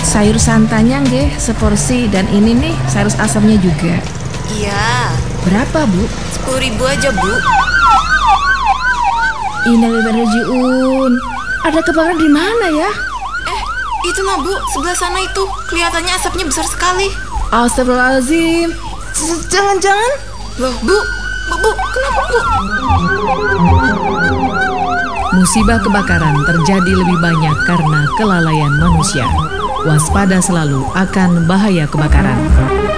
sayur santannya nggih seporsi, dan ini nih sayur asamnya juga. Iya. Berapa, Bu? 10.000 aja, Bu. Innalillahi. Ada kebakaran di mana ya? Itu nah, Bu, sebelah sana itu. Kelihatannya asapnya besar sekali. Astagfirullahaladzim. Jangan-jangan. Loh, Bu, kenapa, Bu? Musibah kebakaran terjadi lebih banyak karena kelalaian manusia. Waspada selalu akan bahaya kebakaran.